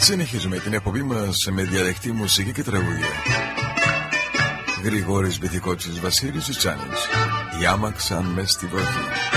Συνεχίζουμε την εκπομπή μας με διαλεκτή μουσική και τραγούδια. Γρηγόρης Μπιθικότσης, Βασίλης Τσάνης. Οι άμαξαν μες στη βροχή.